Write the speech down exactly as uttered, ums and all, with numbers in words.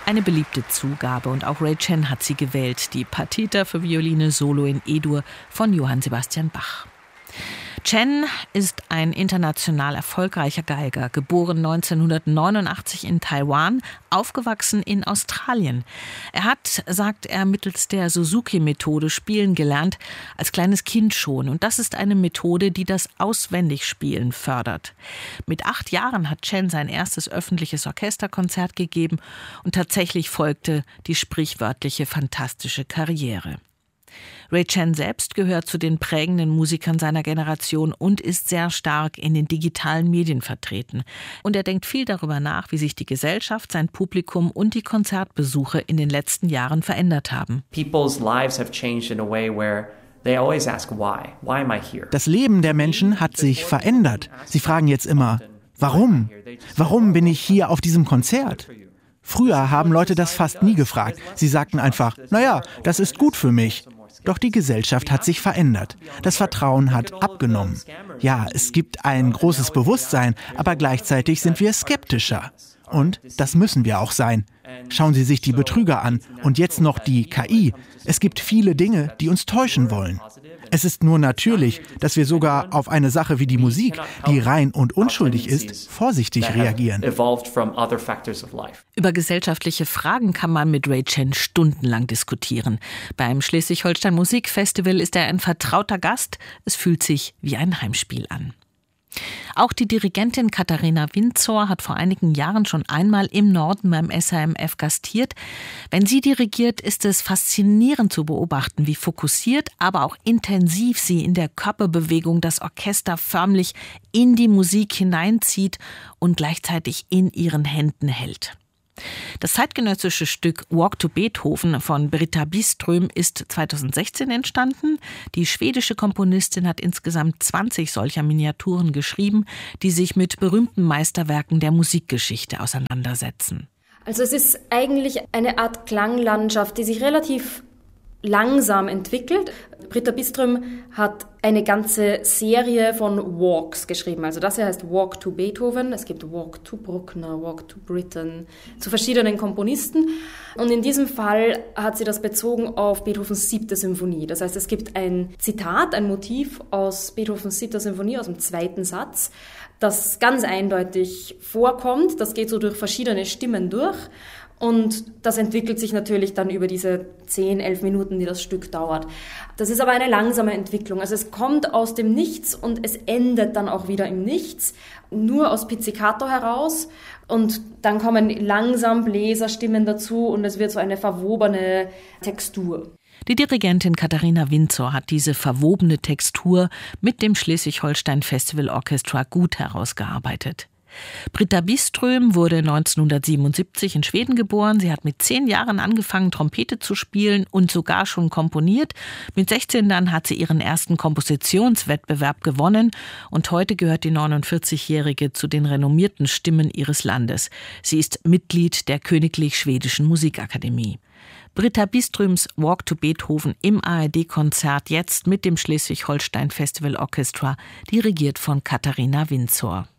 Eine beliebte Zugabe und auch Ray Chen hat sie gewählt, die Partita für Violine Solo in E-Dur von Johann Sebastian Bach. Chen ist ein international erfolgreicher Geiger, geboren neunzehnhundertneunundachtzig in Taiwan, aufgewachsen in Australien. Er hat, sagt er, mittels der Suzuki-Methode spielen gelernt, als kleines Kind schon. Und das ist eine Methode, die das Auswendigspielen fördert. Mit acht Jahren hat Chen sein erstes öffentliches Orchesterkonzert gegeben und tatsächlich folgte die sprichwörtliche fantastische Karriere. Ray Chen selbst gehört zu den prägenden Musikern seiner Generation und ist sehr stark in den digitalen Medien vertreten. Und er denkt viel darüber nach, wie sich die Gesellschaft, sein Publikum und die Konzertbesuche in den letzten Jahren verändert haben. People's lives have changed in a way where they always ask why. Why am I here? Das Leben der Menschen hat sich verändert. Sie fragen jetzt immer, warum? Warum bin ich hier auf diesem Konzert? Früher haben Leute das fast nie gefragt. Sie sagten einfach, naja, das ist gut für mich. Doch die Gesellschaft hat sich verändert. Das Vertrauen hat abgenommen. Ja, es gibt ein großes Bewusstsein, aber gleichzeitig sind wir skeptischer. Und das müssen wir auch sein. Schauen Sie sich die Betrüger an und jetzt noch die K I. Es gibt viele Dinge, die uns täuschen wollen. Es ist nur natürlich, dass wir sogar auf eine Sache wie die Musik, die rein und unschuldig ist, vorsichtig reagieren. Über gesellschaftliche Fragen kann man mit Ray Chen stundenlang diskutieren. Beim Schleswig-Holstein Musikfestival ist er ein vertrauter Gast. Es fühlt sich wie ein Heimspiel an. Auch die Dirigentin Katharina Winzor hat vor einigen Jahren schon einmal im Norden beim S H M F gastiert. Wenn sie dirigiert, ist es faszinierend zu beobachten, wie fokussiert, aber auch intensiv sie in der Körperbewegung das Orchester förmlich in die Musik hineinzieht und gleichzeitig in ihren Händen hält. Das zeitgenössische Stück Walk to Beethoven von Britta Byström ist zweitausendsechzehn entstanden. Die schwedische Komponistin hat insgesamt zwanzig solcher Miniaturen geschrieben, die sich mit berühmten Meisterwerken der Musikgeschichte auseinandersetzen. Also es ist eigentlich eine Art Klanglandschaft, die sich relativ langsam entwickelt. Britta Byström hat eine ganze Serie von Walks geschrieben. Also das hier heißt Walk to Beethoven. Es gibt Walk to Bruckner, Walk to Britten, zu verschiedenen Komponisten. Und in diesem Fall hat sie das bezogen auf Beethovens siebte Symphonie. Das heißt, es gibt ein Zitat, ein Motiv aus Beethovens siebter Symphonie, aus dem zweiten Satz, das ganz eindeutig vorkommt. Das geht so durch verschiedene Stimmen durch. Und das entwickelt sich natürlich dann über diese zehn, elf Minuten, die das Stück dauert. Das ist aber eine langsame Entwicklung. Also es kommt aus dem Nichts und es endet dann auch wieder im Nichts, nur aus Pizzicato heraus. Und dann kommen langsam Bläserstimmen dazu und es wird so eine verwobene Textur. Die Dirigentin Katharina Winzor hat diese verwobene Textur mit dem Schleswig-Holstein Festival Orchestra gut herausgearbeitet. Britta Byström wurde neunzehnhundertsiebenundsiebzig in Schweden geboren. Sie hat mit zehn Jahren angefangen, Trompete zu spielen und sogar schon komponiert. Mit sechzehn dann hat sie ihren ersten Kompositionswettbewerb gewonnen und heute gehört die neunundvierzigjährige zu den renommierten Stimmen ihres Landes. Sie ist Mitglied der Königlich Schwedischen Musikakademie. Britta Byströms Walk to Beethoven im A R D-Konzert jetzt mit dem Schleswig-Holstein Festival Orchestra, dirigiert von Katharina Winzor.